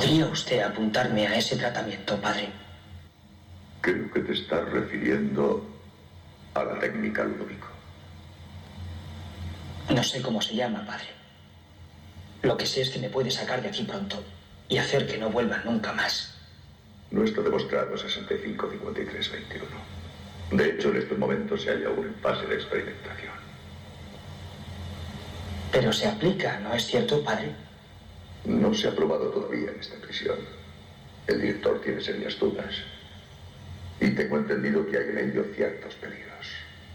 ¿Podría usted apuntarme a ese tratamiento, padre? Creo que te estás refiriendo a la técnica Ludovico. No sé cómo se llama, padre. Lo que sé es que me puede sacar de aquí pronto y hacer que no vuelva nunca más. No está demostrado 65-53-21. De hecho, en estos momentos se halla aún en fase de experimentación. Pero se aplica, ¿no es cierto, padre? No se ha probado todavía en esta prisión. El director tiene serias dudas. Y tengo entendido que hay en ello ciertos peligros.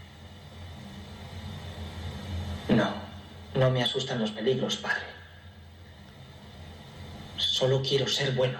No me asustan los peligros, padre. Solo quiero ser bueno.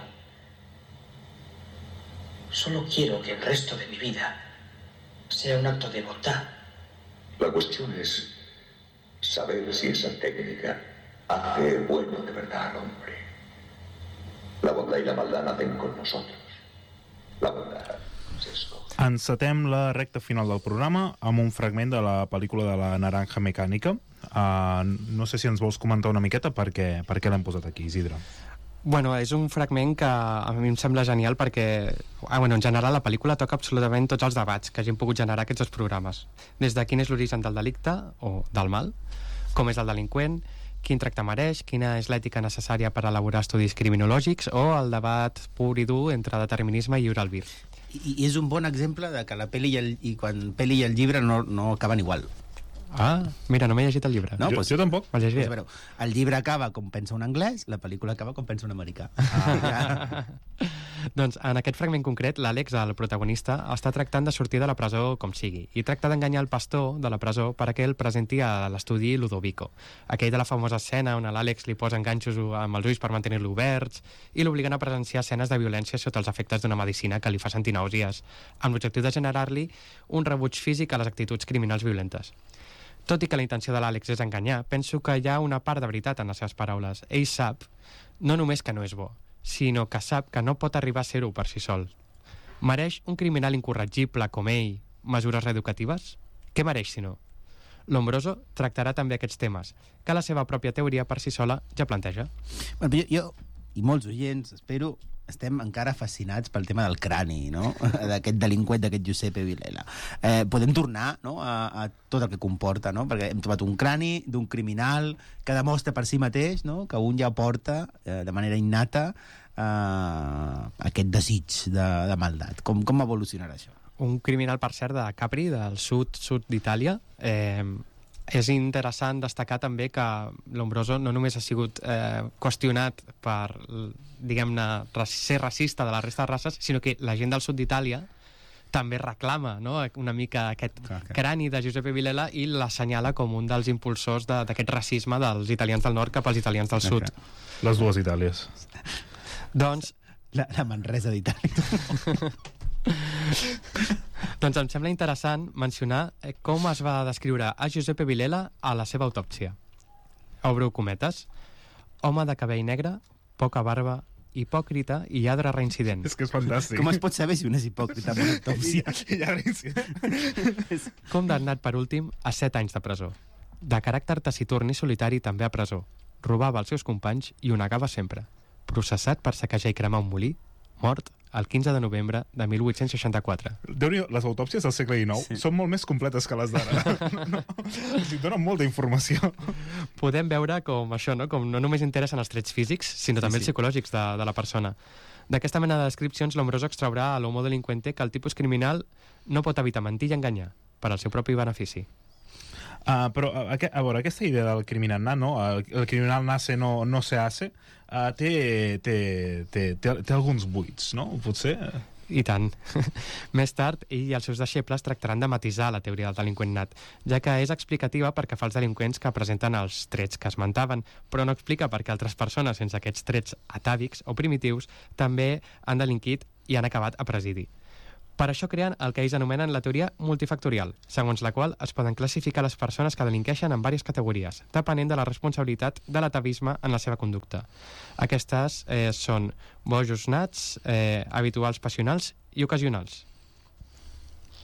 Solo quiero que el resto de mi vida sea un acto de bondad. La cuestión es saber si esa técnica hace bueno de verdad al hombre. La bondad y la maldad nacen con nosotros. La bondad s'escoge. Encetem la recta final del programa amb un fragment de la pel·lícula de la Naranja Mecànica. No sé si ens vols comentar una miqueta per què l'hem posat aquí, Isidre. Bueno, és un fragment que a mi em sembla genial perquè, en general, la pel·lícula toca absolutament tots els debats que hagin pogut generar aquests dos programes. Des de quin és l'origen del delicte, o del mal, com és el delinqüent, quin tracte mereix, quina és l'ètica necessària per elaborar estudis criminològics, o el debat pur i dur entre determinisme i lliure albir. I és un bon exemple de que la pel·li quan pel·li i el llibre no acaben igual. Ah, mira, no m'he llegit el llibre. No, jo tampoc. Me'l llegiré. Pues, bueno, el llibre acaba com pensa un anglès, la pel·lícula acaba com pensa un americà. Doncs en aquest fragment concret, l'Àlex, el protagonista, està tractant de sortir de la presó com sigui i tracta d'enganyar el pastor de la presó perquè el presenti a l'estudi Ludovico, aquell de la famosa escena on l'Àlex li posa enganxos amb els ulls per mantenir-lo oberts i l'obliguen a presenciar escenes de violència sota els efectes d'una medicina que li fa sentir nàusees, amb l'objectiu de generar-li un rebuig físic a les actituds criminals violentes. Tot i que la intenció de l'Àlex és enganyar, penso que hi ha una part de veritat en les seves paraules. Ell sap no només que no és bo, sinó que sap que no pot arribar a ser-ho per si sol. Mereix un criminal incorregible com ell mesures reeducatives? Què mereix, si no? Lombroso tractarà també aquests temes, que la seva pròpia teoria per si sola ja planteja. Bueno, jo i molts oients, espero, estem encara fascinats pel tema del crani, no? D'aquest delinqüent, d'aquest Giuseppe Villela. Podem tornar, no?, a tot el que comporta, no? Perquè hem trobat un crani d'un criminal que demostra per si mateix, no?, que un ja porta de manera innata aquest desig de maldat. Com evolucionarà això? Un criminal, per cert, de Capri, del sud d'Itàlia. És interessant destacar també que Lombroso no només ha sigut qüestionat per, diguem-ne, ser racista de la resta de races, sinó que la gent del sud d'Itàlia també reclama, no?, una mica aquest crani de Giuseppe Villela i l'assenyala com un dels impulsors d'aquest racisme dels italians del nord cap als italians del sud. Les dues Itàlies. Doncs... La Manresa d'Itàlia. Doncs em sembla interessant mencionar com es va descriure a Giuseppe Villela a la seva autòpsia. Obro cometes. Home de cabell negre, poca barba, hipòcrita i lladre reincident. És que és fantàstic. Com es pot saber si un és hipòcrita amb una autòpsia? Condemnat per últim a 7 anys de presó. De caràcter taciturn i solitari també a presó. Robava els seus companys i ho negava sempre. Processat per saquejar i cremar un molí, mort el 15 de novembre de 1864. Déu-n'hi-do, les autòpsies del segle XIX són molt més completes que les d'ara. No, donen molta informació. Podem veure com això, no? Com no només interessen els trets físics, sinó també els psicològics de la persona. D'aquesta mena de descripcions, Lombroso extraurà a l'homo delinqüente que el tipus criminal no pot evitar mentir i enganyar per al seu propi benefici. Però, a veure, aquesta idea del criminal nace, no? El criminal nace, no se hace, té alguns buits, no? Potser... I tant. Més tard, ell i els seus deixebles tractaran de matisar la teoria del delinqüent nat, ja que és explicativa perquè fa els delinqüents que presenten els trets que esmentaven, però no explica perquè altres persones sense aquests trets atàvics o primitius també han delinquit i han acabat a presidi. Per això creen el que ells anomenen la teoria multifactorial, segons la qual es poden classificar les persones que delinqueixen en diverses categories, depenent de la responsabilitat de l'atavisme en la seva conducta. Aquestes són bojos nats, habituals passionals i ocasionals.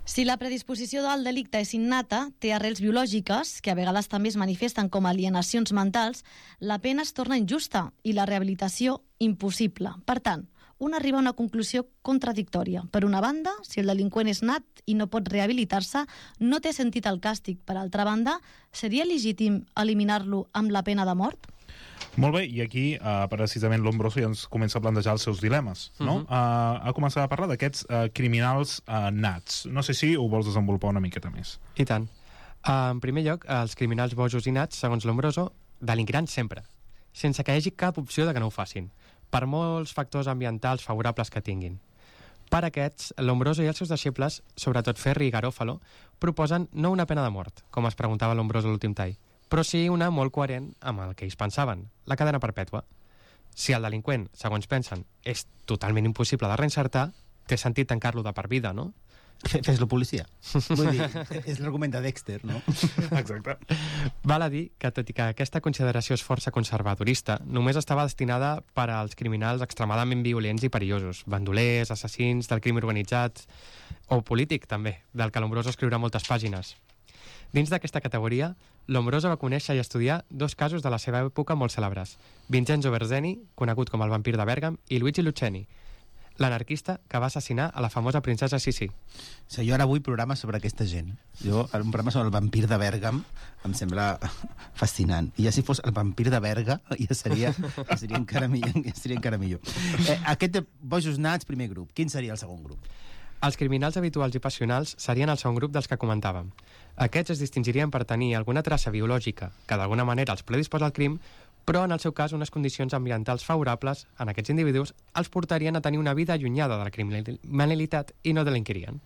Si la predisposició al delicte és innata, té arrels biològiques, que a vegades també es manifesten com alienacions mentals, la pena es torna injusta i la rehabilitació impossible. Per tant, un arriba a una conclusió contradictòria. Per una banda, si el delinqüent és nat i no pot rehabilitar-se, no té sentit el càstig. Per altra banda, seria legítim eliminar-lo amb la pena de mort? Molt bé, i aquí precisament l'Ombroso ja ens comença a plantejar els seus dilemes, no? Ha començat a parlar d'aquests criminals nats. No sé si ho vols desenvolupar una miqueta més. I tant. En primer lloc, els criminals bojos i nats, segons l'Ombroso, delinquiran sempre, sense que hi hagi cap opció de que no ho facin, per molts factors ambientals favorables que tinguin. Per aquests, l'Ombroso i els seus deixebles, sobretot Ferri i Garofalo, proposen no una pena de mort, com es preguntava l'Ombroso a l'últim tall, però sí una molt coherent amb el que ells pensaven, la cadena perpètua. Si el delinqüent, segons pensen, és totalment impossible de reinsertar, té sentit tancar-lo de per vida, no? Fes-lo policia. Vull dir, és l'argument de Dexter, no? Exacte. Val a dir que, tot i que aquesta consideració és força conservadorista, només estava destinada per als criminals extremadament violents i perillosos, bandolers, assassins, del crim organitzat, o polític, també, del que l'Ombroso escriurà moltes pàgines. Dins d'aquesta categoria, l'Ombroso va conèixer i estudiar dos casos de la seva època molt cèlebres: Vincenzo Berzeni, conegut com el vampir de Bèrgam, i Luigi Lucchini, l'anarquista que va assassinar a la famosa princesa Sissi. O sigui, jo ara vull programes sobre aquesta gent. Un programa sobre el vampir de Bèrgam em sembla fascinant. I ja si fos el vampir de Berga, ja seria encara millor. Aquest de bojos nats, primer grup. Quin seria el segon grup? Els criminals habituals i passionals serien el segon grup dels que comentàvem. Aquests es distingirien per tenir alguna traça biològica que d'alguna manera els predisposa al crim, però en el seu cas unes condicions ambientals favorables en aquests individus els portarien a tenir una vida allunyada de la criminalitat i no delinquirien.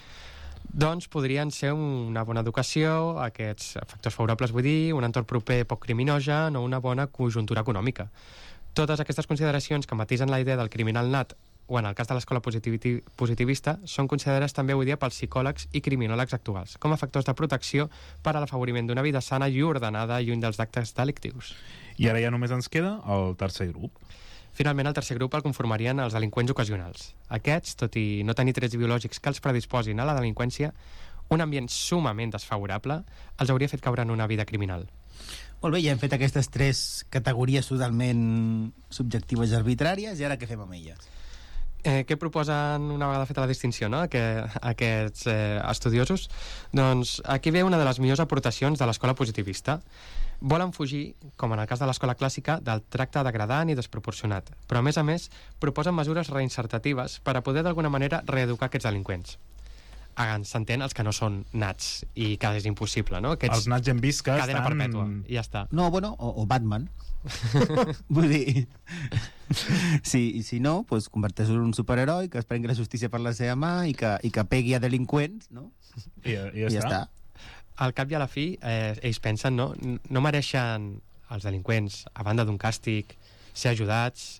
Doncs podrien ser una bona educació, aquests factors favorables vull dir, un entorn proper poc criminogen o una bona conjuntura econòmica. Totes aquestes consideracions que matisen la idea del criminal nat, o en el cas de l'escola positivista, són considerades també avui dia pels psicòlegs i criminòlegs actuals, com a factors de protecció per a l'afavoriment d'una vida sana i ordenada lluny dels actes delictius. I ara ja només ens queda el tercer grup. Finalment, el tercer grup el conformarien els delinqüents ocasionals. Aquests, tot i no tenir trets biològics que els predisposin a la delinqüència, un ambient sumament desfavorable els hauria fet caure en una vida criminal. Molt bé, ja hem fet aquestes tres categories totalment subjectives i arbitràries, i ara què fem amb elles? Què proposen una vegada feta la distinció, no? Aquests estudiosos? Doncs aquí ve una de les millors aportacions de l'escola positivista. Volen fugir, com en el cas de l'escola clàssica, del tracte degradant i desproporcionat, però a més proposen mesures reinsertatives per a poder d'alguna manera reeducar aquests delinqüents. S'entén els que no són nats i que és impossible, no? Els nats hem vist que cadena estan... perpètua, i ja està. No, bueno, o Batman. Vull dir, si no, doncs converteix en un superheroi que es prengui la justícia per la seva mà i que pegui a delinqüents, no? I ja està. Al cap i a la fi, ells pensen, no mereixen els delinqüents, a banda d'un càstig, ser ajudats,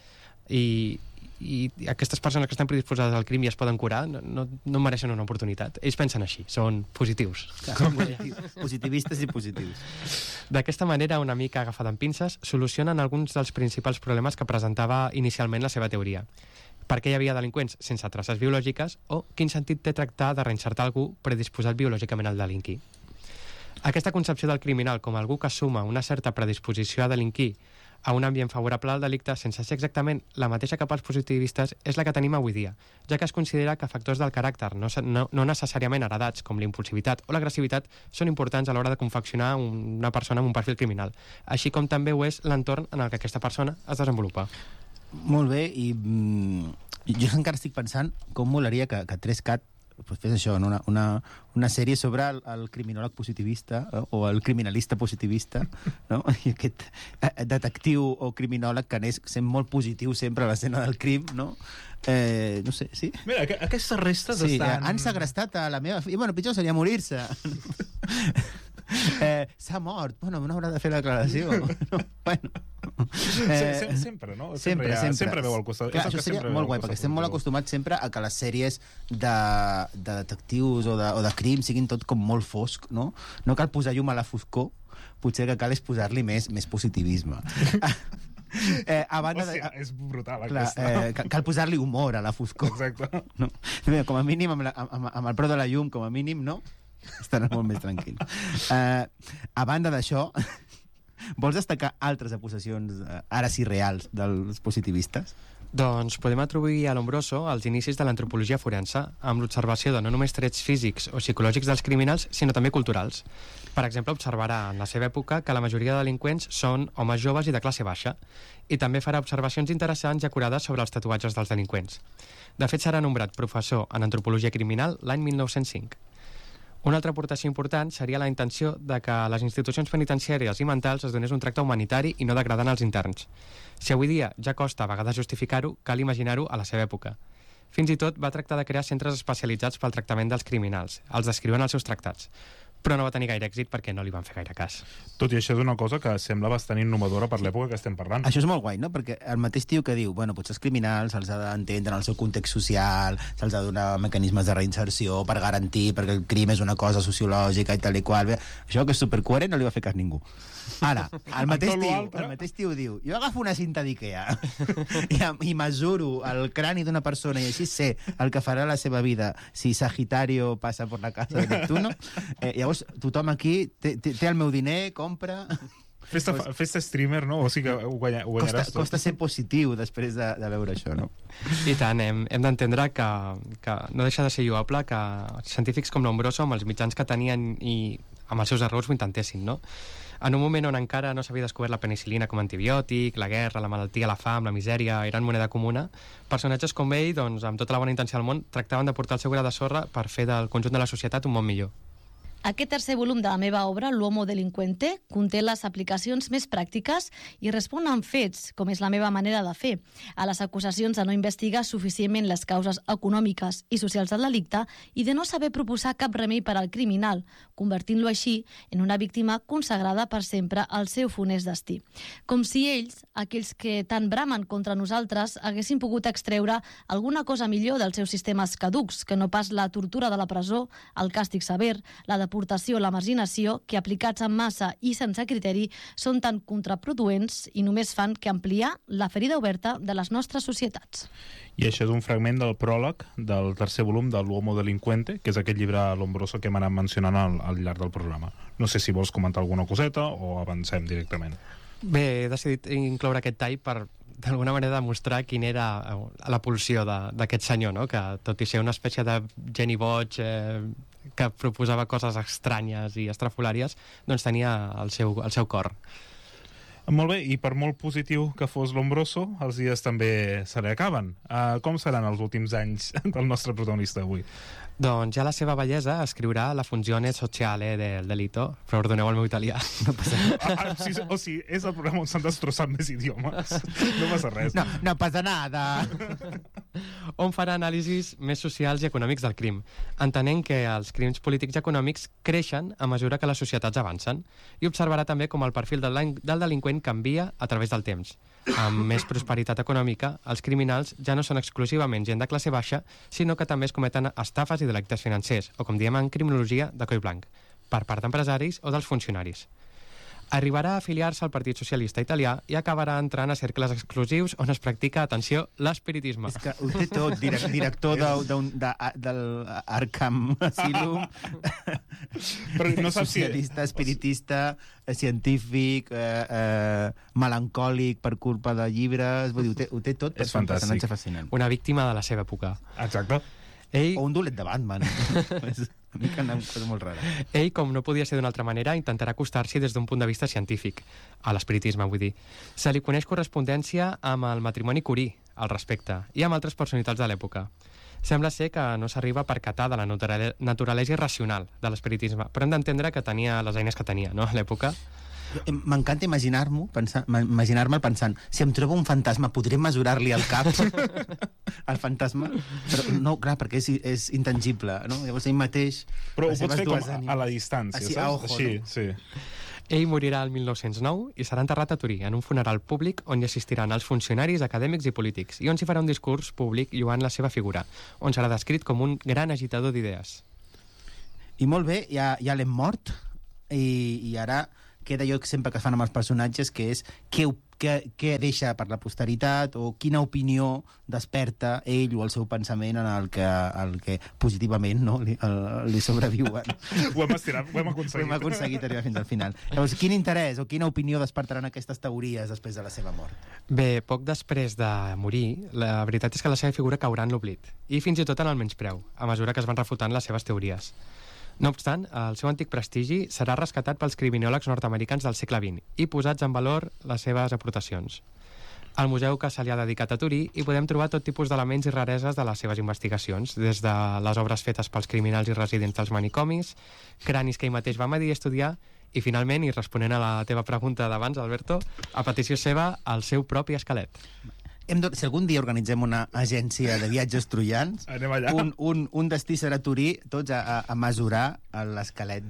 i aquestes persones que estan predisposades al crim i es poden curar no mereixen una oportunitat. Ells pensen així, són positius. Són positivistes i positius. D'aquesta manera, una mica agafada amb pinces, solucionen alguns dels principals problemes que presentava inicialment la seva teoria. Per què hi havia delinqüents sense traces biològiques o quin sentit té tractar de reinsertar algú predisposat biològicament al delinquir. Aquesta concepció del criminal com algú que suma una certa predisposició a delinquir a un ambient favorable al delicte sense ser exactament la mateixa que pels positivistes és la que tenim avui dia, ja que es considera que factors del caràcter no necessàriament heredats, com l'impulsivitat o l'agressivitat, són importants a l'hora de confeccionar una persona amb un perfil criminal, així com també ho és l'entorn en el que aquesta persona es desenvolupa. Molt bé, i jo encara estic pensant com molaria que 3CAT fes això, una sèrie sobre el criminòleg positivista o el criminalista positivista, no? I aquest detectiu o criminòleg que anés sent molt positiu sempre a l'escena del crim, no? No sé, sí? Mira, aquestes restes estan... Han segrestat a la meva filla. Bueno, pitjor seria morir-se. S'ha mort. Bueno, no haurà de fer la declaració. Bueno. Sempre, no? Sempre veu al costat. Clar, això seria molt guai, perquè estem molt acostumats sempre a que les sèries de detectius o de crim siguin tot com molt fosc, no? No cal posar llum a la foscor, potser que cal és posar-li més positivisme. A banda Hòstia, és brutal, clar, aquesta. cal posar-li humor a la foscor. Exacte. No? Com a mínim, amb el preu de la llum, com a mínim, no? Estaràs molt més tranquil. A banda d'això, vols destacar altres acusacions, ara sí reals, dels positivistes? Doncs podem atribuir a Lombroso els inicis de l'antropologia forense, amb l'observació de no només trets físics o psicològics dels criminals, sinó també culturals. Per exemple, observarà en la seva època que la majoria de delinqüents són homes joves i de classe baixa, i també farà observacions interessants i acurades sobre els tatuatges dels delinqüents. De fet, serà nombrat professor en antropologia criminal l'any 1905. Una altra aportació important seria la intenció de que a les institucions penitenciàries i mentals es donés un tracte humanitari i no degradant als interns. Si avui dia ja costa a vegades justificar-ho, cal imaginar-ho a la seva època. Fins i tot va tractar de crear centres especialitzats pel tractament dels criminals. Els descriuen als seus tractats. Però no va tenir gaire èxit perquè no li van fer gaire cas. Tot i això és una cosa que sembla bastant innovadora per l'època que estem parlant. Això és molt guai, no? Perquè el mateix tio que diu, bueno, potser els criminals se'ls ha d'entendre en el seu context social, se'ls ha de donar mecanismes de reinserció per garantir, perquè el crim és una cosa sociològica i tal i qual. Això que és supercoherent no li va fer cas ningú. Ara, el mateix tio diu, jo agafo una cinta d'Ikea i mesuro el crani d'una persona i així sé el que farà la seva vida si Sagitario passa per la casa de Neptuno. Llavors, tothom aquí té el meu diner, compra... Festa streamer, no? O sigui que ho guanyaràs tot. Costa ser positiu després de veure això, no? I tant, hem d'entendre que no deixa de ser lloable que científics com Lombroso, amb els mitjans que tenien i amb els seus errors, ho intentessin, no? En un moment on encara no s'havia descobert la penicil·lina com a antibiòtic, la guerra, la malaltia, la fam, la misèria, eren moneda comuna, personatges com ell, doncs, amb tota la bona intenció del món, tractaven de portar el seu gra de sorra per fer del conjunt de la societat un món millor. Aquest tercer volum de la meva obra, L'Uomo Delinquente, conté les aplicacions més pràctiques i respon amb fets, com és la meva manera de fer, a les acusacions de no investigar suficientment les causes econòmiques i socials del delicte i de no saber proposar cap remei per al criminal, convertint-lo així en una víctima consagrada per sempre al seu funest destí. Com si ells, aquells que tant bramen contra nosaltres, haguessin pogut extreure alguna cosa millor dels seus sistemes caducs, que no pas la tortura de la presó, el càstig sever, la deportació o la marginació, que aplicats en massa i sense criteri són tan contraproduents i només fan que ampliar la ferida oberta de les nostres societats. I això és un fragment del pròleg del tercer volum de L'Uomo Delinquente, que és aquest llibre Lombroso que hem anat mencionant al llarg del programa. No sé si vols comentar alguna coseta o avancem directament. Bé, he decidit incloure aquest tall per d'alguna manera demostrar quina era la pulsió d'aquest senyor, no? Que tot i ser una espècie de geni boig que proposava coses estranyes i estrafolàries, doncs tenia el seu cor. Molt bé, i per molt positiu que fos Lombroso, els dies també se li acaben. Com seran els últims anys del nostre protagonista avui? Doncs ja la seva bellesa escriurà la funzione sociale del delito, però perdoneu el meu italià. No passa res. O sigui, és el programa on s'han destrossat més idiomes. No passa res. No passa nada. On farà anàlisis més socials i econòmics del crim, entenent que els crims polítics i econòmics creixen a mesura que les societats avancen, i observarà també com el perfil del delinqüent canvia a través del temps. Amb més prosperitat econòmica, els criminals ja no són exclusivament gent de classe baixa, sinó que també es cometen estafes i delictes financers, o com diem en criminologia, de coll blanc, per part d'empresaris o dels funcionaris. Arribarà a afiliar-se al Partit Socialista Italià i acabarà entrant a cercles exclusius on es practica, atenció, l'espiritisme. És que ho té tot, director del Arkham Asylum, socialista, espiritista, científic, melancòlic per culpa de llibres, vull dir, ho té tot per ser un personatge fascinant. Una víctima de la seva època. Exacte. O un dolet de Batman. És una mica una cosa molt rara. Ell, com no podia ser d'una altra manera, intentarà acostar-s'hi des d'un punt de vista científic, a l'espiritisme, vull dir. Se li coneix correspondència amb el matrimoni Curie, al respecte, i amb altres personalitats de l'època. Sembla ser que no s'arriba a percatar de la naturalesa irracional de l'espiritisme, però hem d'entendre que tenia les eines que tenia, no?, a l'època. M'encanta imaginar-me'l pensant, si em trobo un fantasma, podré mesurar-li el cap al fantasma? Però no, clar, perquè és intangible, no? Llavors ell mateix... Però ho pots fer com a la distància, saps? Així, sí. Ell morirà el 1909 i serà enterrat a Turí, en un funeral públic on hi assistiran els funcionaris, acadèmics i polítics, i on s'hi farà un discurs públic lloant la seva figura, on serà descrit com un gran agitador d'idees. I molt bé, ja l'hem mort, i ara queda allò sempre que es fan amb els personatges, que és què què deixa per la posteritat o quina opinió desperta ell o el seu pensament en el que positivament, no, li sobreviuen. Ho hem estirat, ho hem aconseguit. Ho hem aconseguit arribar fins al final. Llavors, quin interès o quina opinió despertaran aquestes teories després de la seva mort? Bé, poc després de morir, la veritat és que la seva figura caurà en l'oblit, i fins i tot en el menyspreu, a mesura que es van refutant les seves teories. No obstant, el seu antic prestigi serà rescatat pels criminòlegs nord-americans del segle XX i posats en valor les seves aportacions. Al museu que se li ha dedicat a Torí hi podem trobar tot tipus d'elements i rareses de les seves investigacions, des de les obres fetes pels criminals i residents dels manicomis, cranis que ell mateix va medir i estudiar, i finalment, i responent a la teva pregunta d'abans, Alberto, a petició seva, el seu propi esquelet. Si algun dia organitzem una agència de viatges troians, anem allà. Un destí serà Torí, tots a mesurar l'esquelet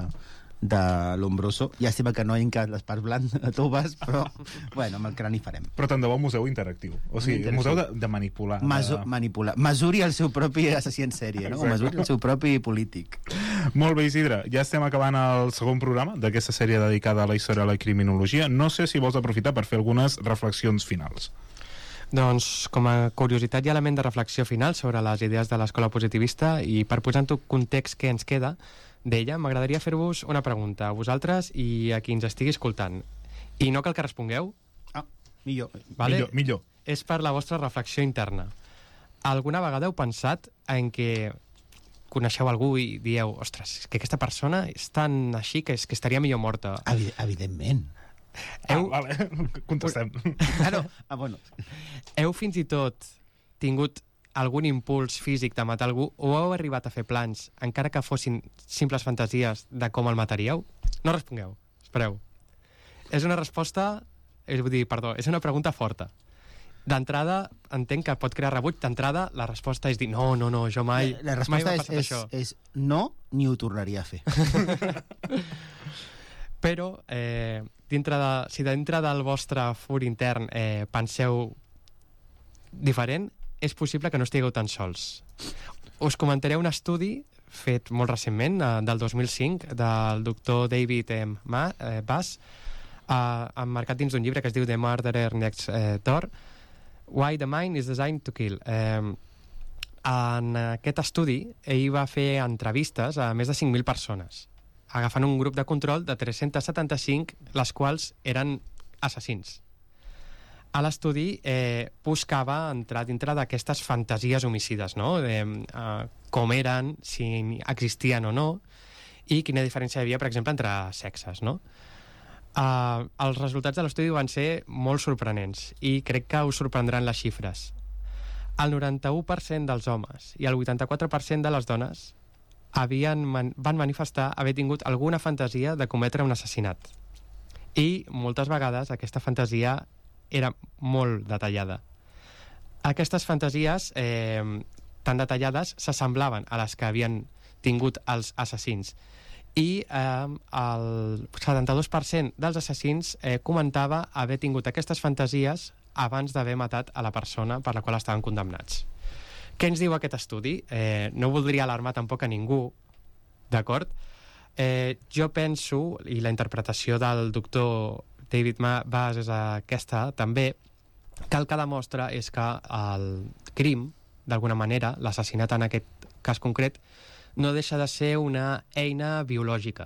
de Lombroso. Llàstima que no hi quedat les parts toves, però bueno, amb el crani farem. Però tant de bo un museu interactiu. O sigui, un museu de manipular. Manipular. Mesuri el seu propi assassí en sèrie, no? O mesuri el seu propi polític. Molt bé, Isidre. Ja estem acabant el segon programa d'aquesta sèrie dedicada a la història de la criminologia. No sé si vols aprofitar per fer algunes reflexions finals. Doncs, com a curiositat i element de reflexió final sobre les idees de l'escola positivista, i per posar en tot context què ens queda d'ella, m'agradaria fer-vos una pregunta a vosaltres i a qui ens estigui escoltant. I no cal que respongueu. Millor. Vale? Millor. És per la vostra reflexió interna. Alguna vegada heu pensat en què coneixeu algú i dieu, ostres, és que aquesta persona és tan així que estaria millor morta? Evidentment. Vale. Contestem. Bueno. Heu fins i tot tingut algun impuls físic de matar algú o heu arribat a fer plans, encara que fossin simples fantasies, de com el mataríeu? No respongueu, espereu. És una resposta... és una pregunta forta. D'entrada, entenc que pot crear rebuig. D'entrada, la resposta és dir no, jo mai... La resposta és no, ni ho tornaria a fer. Però, si dintre del vostre fur intern penseu diferent, és possible que no estigueu tan sols. Us comentaré un estudi fet molt recentment, del 2005, del doctor David Bass, emmarcat dins d'un llibre que es diu The Murderer Next Door, Why the Mind is Designed to Kill. En aquest estudi, ell va fer entrevistes a més de 5.000 persones, agafant un grup de control de 375, les quals eren assassins. A l'estudi buscava entrar dintre d'aquestes fantasies homicides, no? Com eren, si existien o no, i quina diferència hi havia, per exemple, entre sexes, no? Els resultats de l'estudi van ser molt sorprenents i crec que us sorprendran les xifres. El 91% dels homes i el 84% de les dones van manifestar haver tingut alguna fantasia de cometre un assassinat. I moltes vegades aquesta fantasia era molt detallada. Aquestes fantasies tan detallades s'assemblaven a les que havien tingut els assassins. I el 72% dels assassins comentava haver tingut aquestes fantasies abans d'haver matat a la persona per la qual estaven condemnats. Què ens diu aquest estudi? No voldria alarmar tampoc a ningú, d'acord? Jo penso, i la interpretació del doctor David Bass és aquesta també, que el que demostra és que el crim, d'alguna manera, l'assassinat en aquest cas concret, no deixa de ser una eina biològica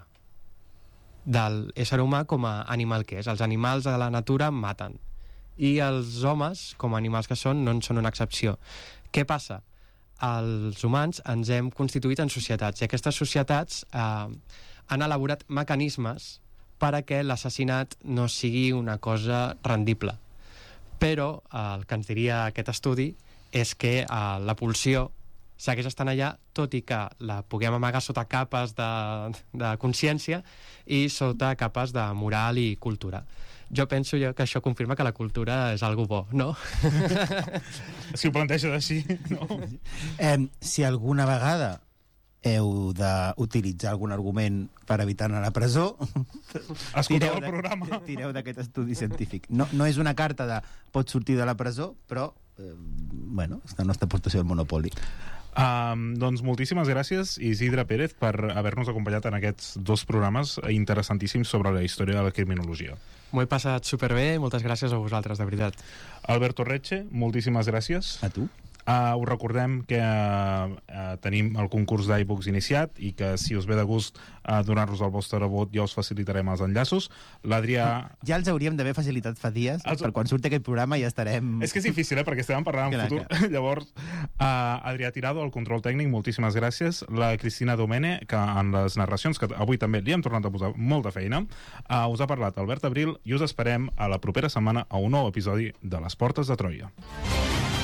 de l'ésser humà com a animal que és. Els animals de la natura maten. I els homes, com a animals que són, no en són una excepció. Què passa? Els humans ens hem constituït en societats i aquestes societats han elaborat mecanismes perquè l'assassinat no sigui una cosa rendible. Però el que ens diria aquest estudi és que la pulsió segueix estant allà, tot i que la puguem amagar sota capes de consciència i sota capes de moral i cultura. Jo penso que això confirma que la cultura és algo bo, no? Si ho planteges així, no? Si alguna vegada heu d'utilitzar algun argument per evitar anar a la presó, escolteu el programa. Tireu d'aquest estudi científic. No és una carta de pots sortir de la presó, però bueno, és la nostra aportació al Monopoli. Doncs moltíssimes gràcies, Isidre Pérez, per haver-nos acompanyat en aquests 2 programes interessantíssims sobre la història de la criminologia. M'ho he passat superbé i moltes gràcies a vosaltres, de veritat. Alberto Reche, moltíssimes gràcies. A tu. Us recordem que tenim el concurs d'iBooks iniciat i que si us ve de gust donar-nos el vostre vot ja us facilitarem els enllaços. L'Adrià... Ja els hauríem d'haver facilitat fa dies, per quan surti aquest programa ja estarem... És que és difícil, perquè estem parlant en futur. Llavors, Adrià Tirado, el control tècnic, moltíssimes gràcies. La Cristina Domene, que en les narracions, que avui també li hem tornat a posar molta feina, us ha parlat Albert Abril i us esperem a la propera setmana a un nou episodi de Les Portes de Troia.